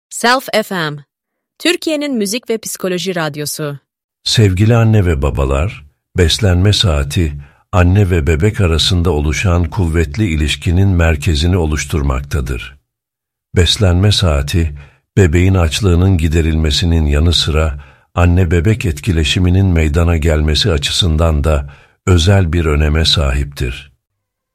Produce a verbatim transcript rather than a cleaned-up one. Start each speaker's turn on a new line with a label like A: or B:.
A: Self F M, Türkiye'nin müzik ve psikoloji radyosu.
B: Sevgili anne ve babalar, beslenme saati, anne ve bebek arasında oluşan kuvvetli ilişkinin merkezini oluşturmaktadır. Beslenme saati, bebeğin açlığının giderilmesinin yanı sıra anne-bebek etkileşiminin meydana gelmesi açısından da özel bir öneme sahiptir.